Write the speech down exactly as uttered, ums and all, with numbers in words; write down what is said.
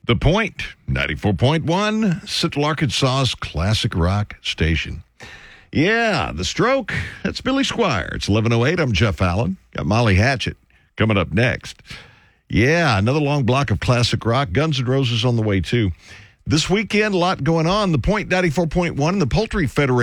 The Point, ninety-four point one, Central Arkansas's classic rock station. Yeah, The Stroke, that's Billy Squier. It's eleven oh eight. I'm Jeff Allen. Got Molly Hatchet coming up next. Yeah, another long block of classic rock. Guns N' Roses on the way, too. This weekend, a lot going on. The Point, ninety-four point one, and the Poultry Federation.